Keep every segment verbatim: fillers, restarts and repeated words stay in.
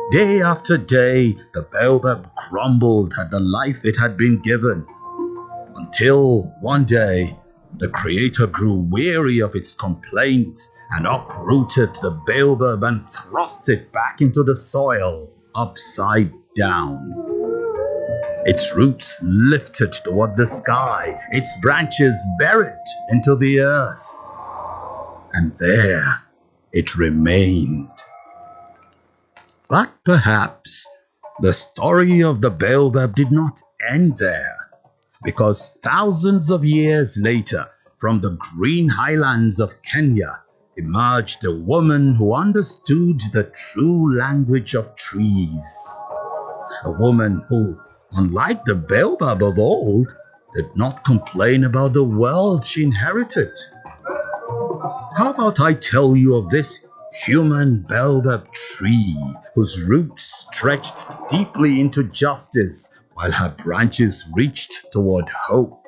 Day after day, the baobab grumbled at the life it had been given, until one day, the creator grew weary of its complaints and uprooted the baobab and thrust it back into the soil, upside down. Its roots lifted toward the sky, its branches buried into the earth. And there it remained. But perhaps the story of the baobab did not end there, because thousands of years later, from the green highlands of Kenya, emerged a woman who understood the true language of trees. A woman who, unlike the baobab of old, did not complain about the world she inherited. How about I tell you of this human baobab tree whose roots stretched deeply into justice while her branches reached toward hope?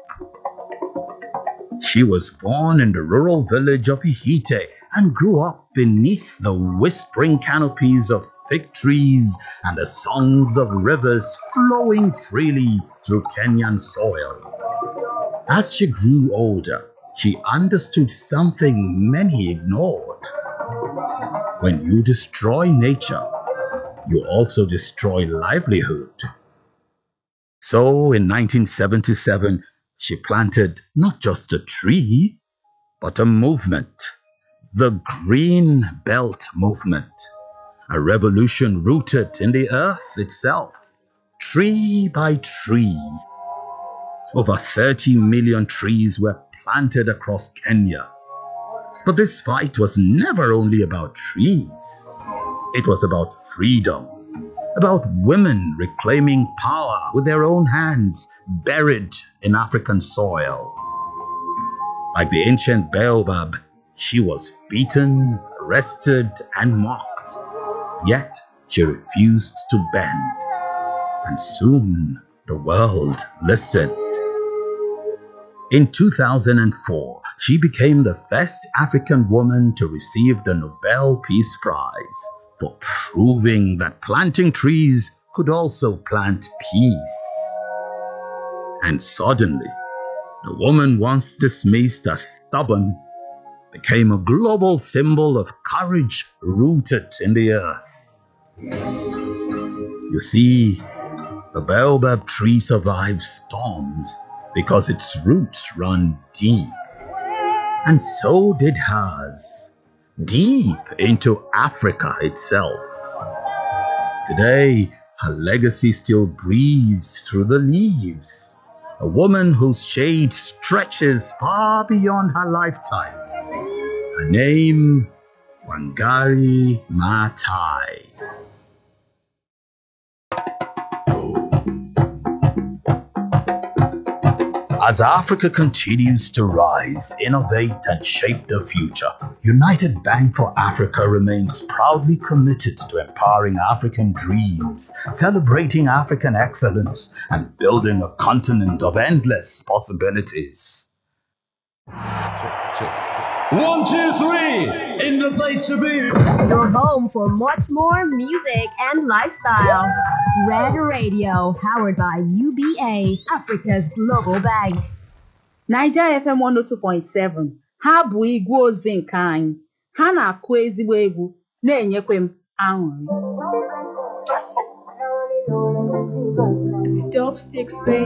She was born in the rural village of Ihite and grew up beneath the whispering canopies of fig trees and the songs of rivers flowing freely through Kenyan soil. As she grew older, she understood something many ignored. When you destroy nature, you also destroy livelihood. So in nineteen seventy-seven, she planted not just a tree, but a movement, the Green Belt Movement, a revolution rooted in the earth itself, tree by tree. Over thirty million trees were planted across Kenya. But this fight was never only about trees. It was about freedom, about women reclaiming power with their own hands buried in African soil. Like the ancient baobab, she was beaten, arrested, and mocked. Yet she refused to bend. And soon the world listened. In two thousand four, she became the first African woman to receive the Nobel Peace Prize for proving that planting trees could also plant peace. And suddenly, the woman once dismissed as stubborn became a global symbol of courage rooted in the earth. You see, the baobab tree survives storms because its roots run deep. And so did hers, deep into Africa itself. Today, her legacy still breathes through the leaves. A woman whose shade stretches far beyond her lifetime. Her name, Wangari Maathai. As Africa continues to rise, innovate, and shape the future, United Bank for Africa remains proudly committed to empowering African dreams, celebrating African excellence, and building a continent of endless possibilities. One, two, three, in the place to be. Your home for much more music and lifestyle. Red Radio, powered by U B A, Africa's global bank. Niger F M one oh two point seven. Ha bụ igwe ozi nke anyị. Ha na-akụ ezigbo egwu, na-enyekwa m aṅụrị. It's Dubsticks, baby.